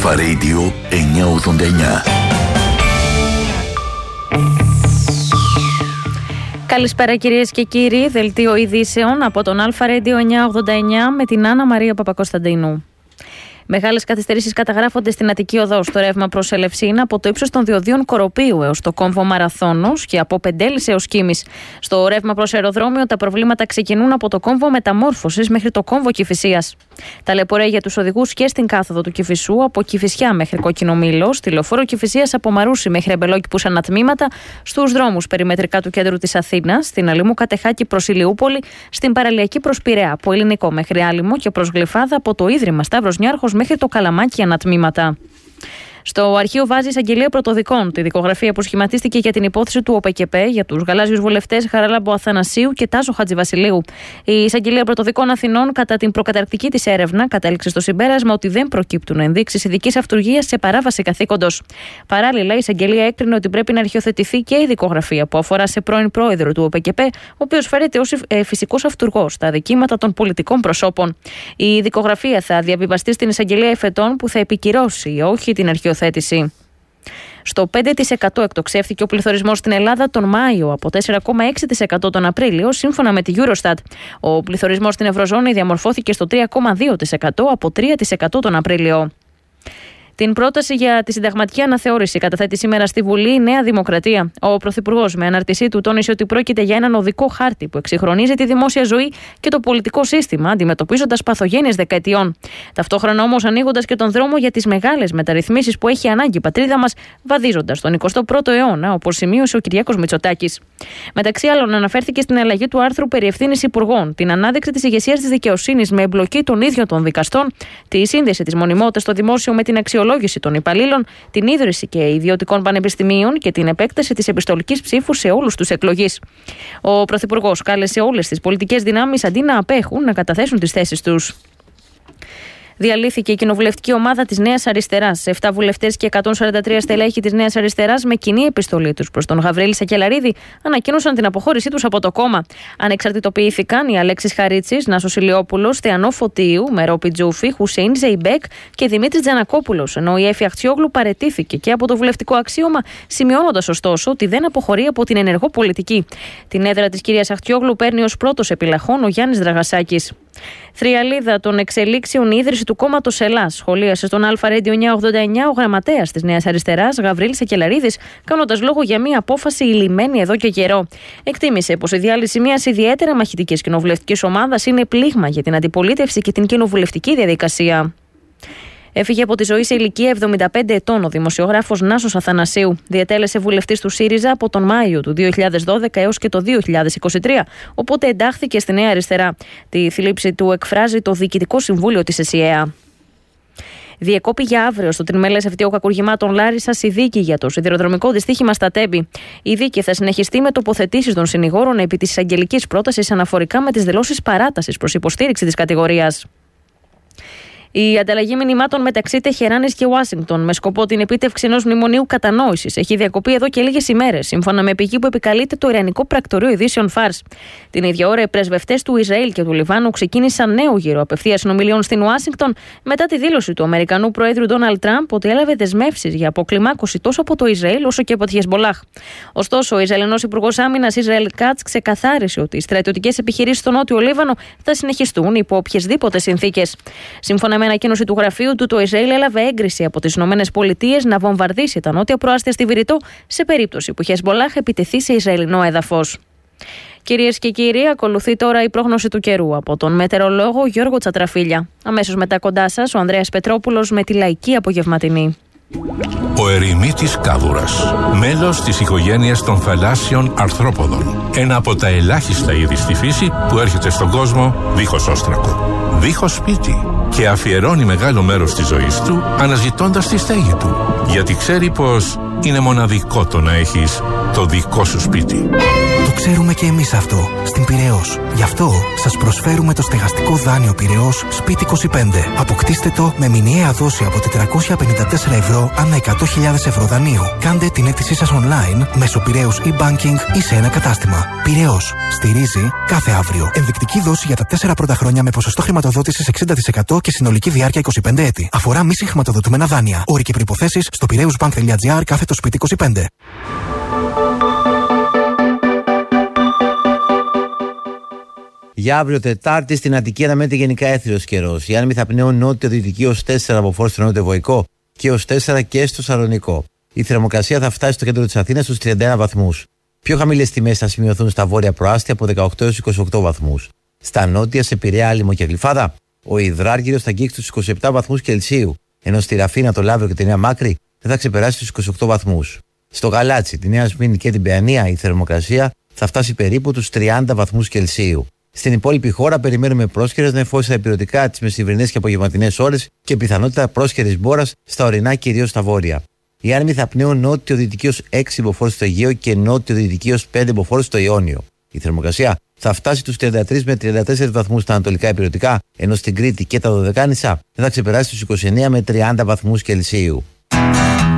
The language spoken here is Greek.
Αλφα Radio 989. Καλησπέρα κυρίες και κύριοι, δελτίο ειδήσεων από τον Αλφα Radio 989 με την Άννα Μαρία Παπακοσταντίνου. Μεγάλες καθυστερήσεις καταγράφονται στην Αττική Οδό στο ρεύμα προς Ελευσίνα από το ύψος των διοδίων Κοροπίου έως το κόμβο Μαραθώνος και από Πεντέλης έως Κίμης. Στο ρεύμα προς αεροδρόμιο τα προβλήματα ξεκινούν από το κόμβο Μεταμόρφωσης μέχρι το κόμβο Κηφισίας. Ταλαιπωρία για τους οδηγούς και στην κάθοδο του Κηφισού από Κηφισιά μέχρι Κόκκινο Μήλο, στη λεωφόρο Κηφισίας από Μαρούσι μέχρι Αμπελόκηπους ανατμήματα, στους δρόμους περιμετρικά του κέντρου της Αθήνας, στην Αλήμου Κατεχάκη προς Ηλιούπολη, στην παραλιακή προς Πειραιά, από Ελληνικό μέχρι Άλυμο και προς Γλυφάδα από το Ίδρυμα Σταύρος Νιάρχος μέχρι το Καλαμάκι ανατμήματα. Στο αρχείο βάζει εισαγγελία πρωτοδικών τη δικογραφία που σχηματίστηκε για την υπόθεση του ΟΠΕΚΕΠΕ για τους γαλάζιους βουλευτές Χαράλαμπο Αθανασίου και Τάσο Χατζηβασιλείου. Η εισαγγελία πρωτοδικών Αθηνών, κατά την προκαταρκτική της έρευνα, κατέληξε στο συμπέρασμα ότι δεν προκύπτουν ενδείξεις ειδικής αυτουργίας σε παράβαση καθήκοντος. Παράλληλα, η εισαγγελία έκρινε ότι πρέπει να αρχιοθετηθεί και η δικογραφία που αφορά σε πρώην πρόεδρο του ΟΠΕΚΕΠΕ, ο οποίος φέρεται ως φυσικός αυτουργός στα δικήματα των πολιτικών προσώπων. Η δικογραφία θα διαβιβαστεί στην εισαγγελία εφετών που θα επικυρώσει ή όχι την αρχιοθέτηση. Στο 5% εκτοξεύθηκε ο πληθωρισμός στην Ελλάδα τον Μάιο από 4,6% τον Απρίλιο, σύμφωνα με τη Eurostat. Ο πληθωρισμός στην Ευρωζώνη διαμορφώθηκε στο 3,2% από 3% τον Απρίλιο. Την πρόταση για τη συνταγματική αναθεώρηση καταθέτει σήμερα στη Βουλή η Νέα Δημοκρατία. Ο Πρωθυπουργός, με αναρτησή του, τόνισε ότι πρόκειται για έναν οδικό χάρτη που εξυγχρονίζει τη δημόσια ζωή και το πολιτικό σύστημα, αντιμετωπίζοντας παθογένειες δεκαετιών. Ταυτόχρονα όμως ανοίγοντας και τον δρόμο για τις μεγάλες μεταρρυθμίσεις που έχει ανάγκη η πατρίδα μας, βαδίζοντας τον 21ο αιώνα, όπως σημείωσε ο Κυριάκος Μητσοτάκης. Μεταξύ άλλων, αναφέρθηκε στην αλλαγή του άρθρου περί ευθύνης υπουργών, την ανάδειξη της ηγεσίας της δικαιοσύνης με εμπλοκή των ίδιων των δικαστών, τη σύνδεση της μονιμότητας στο δημόσιο με την αξιολόγηση των υπαλλήλων, την ίδρυση και ιδιωτικών πανεπιστημίων και την επέκταση της επιστολικής ψήφου σε όλους τους εκλογείς. Ο Πρωθυπουργός κάλεσε όλες τις πολιτικές δυνάμεις, αντί να απέχουν, να καταθέσουν τις θέσεις τους. Διαλύθηκε η κοινοβουλευτική ομάδα της Νέας Αριστεράς. 7 βουλευτές και 143 στελέχη της Νέας Αριστεράς, με κοινή επιστολή τους προς τον Γαβρίλη Σακελαρίδη, ανακοίνωσαν την αποχώρησή τους από το κόμμα. Ανεξαρτητοποιήθηκαν οι Αλέξης Χαρίτσης, Νάσος Ηλιόπουλος, Θεανό Φωτίου, Μερό Πιτζούφη, Χουσέιν Ζεϊμπέκ και Δημήτρης Τζανακόπουλος, ενώ η Έφη Αχτσιόγλου παραιτήθηκε και από το βουλευτικό αξίωμα, σημειώνοντας ωστόσο ότι δεν αποχωρεί από την ενεργό πολιτική. Την έδρα της κυρίας Αχτσιόγλου παίρνει ως πρώτος επιλαχών ο Γιάννης Δραγασάκης. Θριαλίδα των εξελίξεων η ίδρυση του κόμματος Ελλάς, σχολίασε στον Αλφα Radio 989 ο γραμματέας της Νέας Αριστεράς, Γαβρίλης Σακελαρίδης, κάνοντας λόγο για μια απόφαση ηλυμένη εδώ και καιρό. Εκτίμησε πως η διάλυση μιας ιδιαίτερα μαχητικής κοινοβουλευτικής ομάδας είναι πλήγμα για την αντιπολίτευση και την κοινοβουλευτική διαδικασία. Έφυγε από τη ζωή σε ηλικία 75 ετών ο δημοσιογράφος Νάσος Αθανασίου. Διετέλεσε βουλευτής του ΣΥΡΙΖΑ από τον Μάιο του 2012 έως και το 2023, οπότε εντάχθηκε στη Νέα Αριστερά. Τη θλίψη του εκφράζει το Διοικητικό Συμβούλιο της ΕΣΥΕΑ. Διεκόπη για αύριο στο Τριμελές Ευτείο Κακουργημάτων Λάρισσας η δίκη για το σιδηροδρομικό δυστύχημα στα Τέμπη. Η δίκη θα συνεχιστεί με τοποθετήσεις των συνηγόρων επί της εισαγγελικής πρότασης αναφορικά με τις δηλώσεις παράτασης προς υποστήριξη της κατηγορίας. Η ανταλλαγή μηνυμάτων μεταξύ Τεχεράνης και Ουάσιγκτον με σκοπό την επίτευξη ενός μνημονίου κατανόησης έχει διακοπεί εδώ και λίγες ημέρες, σύμφωνα με πηγή που επικαλείται το Ιρανικό Πρακτορείο Ειδήσεων Φάρς. Την ίδια ώρα, οι πρεσβευτές του Ισραήλ και του Λιβάνου ξεκίνησαν νέο γύρο απευθείας συνομιλιών στην Ουάσιγκτον μετά τη δήλωση του Αμερικανού Προέδρου Ντόναλντ Τραμπ ότι έλαβε δεσμεύσεις για αποκλιμάκωση τόσο από το Ισραήλ όσο και από τη Χεσμολάχ. Ωστόσο, ο Ισραηλινός Υπουργός Άμυνας Ισραήλ Κάτς ξεκαθάρισε ότι οι στρατιωτικές επιχειρήσεις στο Νότιο Λίβανο θα συνεχιστούν υπό οποιασδήποτε συνθήκες. Σύμφωνα με ανακοίνωση του γραφείου του, το Ισραήλ έλαβε έγκριση από τις ΗΠΑ να βομβαρδίσει τα νότια προάστια στη Βηρητό σε περίπτωση που η Χεσμολάχ επιτεθεί σε Ισραηλινό έδαφος. Κυρίες και κύριοι, ακολουθεί τώρα η πρόγνωση του καιρού από τον μετεωρολόγο Γιώργο Τσατραφίλια. Αμέσως μετά κοντά σας ο Ανδρέας Πετρόπουλος με τη λαϊκή απογευματινή. Ο ερημίτης κάβουρας, μέλος της οικογένειας των θαλάσσιων αρθρόποδων. Ένα από τα ελάχιστα είδη στη φύση που έρχεται στον κόσμο δίχως όστρακο, δίχως σπίτι, και αφιερώνει μεγάλο μέρος της ζωής του αναζητώντας τη στέγη του, γιατί ξέρει πως είναι μοναδικό το να έχεις το δικό σου σπίτι. Το ξέρουμε και εμείς αυτό στην Πειραιώς. Γι' αυτό σας προσφέρουμε το στεγαστικό δάνειο Πειραιώς Σπίτι 25. Αποκτήστε το με μηνιαία δόση από 454 ευρώ ανά 100.000 ευρώ δανείου. Κάντε την αίτησή σας online μέσω Πειραιώς e-banking ή σε ένα κατάστημα. Πειραιώς. Στηρίζει κάθε αύριο. Ενδεικτική δόση για τα 4 πρώτα χρόνια με ποσοστό χρηματοδότησης 60% και συνολική διάρκεια 25 έτη. Αφορά μη συγχρηματοδοτούμενα δάνεια. Όροι και προϋποθέσεις στο piraeusbank.gr/σπίτι 25. Για αύριο Τετάρτη στην Αττική αναμένεται γενικά έθριος καιρός. Οι άνεμοι θα πνέουν νότιο-δυτική ως 4 από φόρτ στο νότιο-βοϊκό και ως 4 και στο Σαλονικό. Η θερμοκρασία θα φτάσει στο κέντρο της Αθήνας στους 31 βαθμούς. Πιο χαμηλές τιμές θα σημειωθούν στα βόρεια προάστια από 18 έως 28 βαθμούς. Στα νότια, σε Πειραιά, Άλυμο και Γλυφάδα, ο υδράργυρος θα αγγίξει τους 27 βαθμούς Κελσίου, ενώ στη Ραφίνα, το Λαύριο και τη Νέα Μάκρη δεν θα ξεπεράσει τους 28 βαθμούς. Στο Γαλάτσι, τη Νέα Σμύρνη και την Παιανία η θερμοκρασία θα φτάσει περίπου τους 30 βαθμούς Κελσίου. Στην υπόλοιπη χώρα περιμένουμε πρόσχερες νεφώσεις στα ηπειρωτικά, τις μεσημβρινές και απογευματινές ώρες και πιθανότητα πρόσχερης μπόρας στα ορεινά, κυρίως στα βόρεια. Οι άνεμοι θα πνέουν νότιο-δυτική ως 6 μποφόρ στο Αιγαίο και νότιο-δυτική ως 5 μποφόρ στο Ιόνιο. Η θερμοκρασία θα φτάσει τους 33 με 34 βαθμούς στα ανατολικά ηπειρωτικά, ενώ στην Κρήτη και τα Δωδεκάνησα δεν θα ξεπεράσει τους 29 με 30 βαθμούς Κελσίου.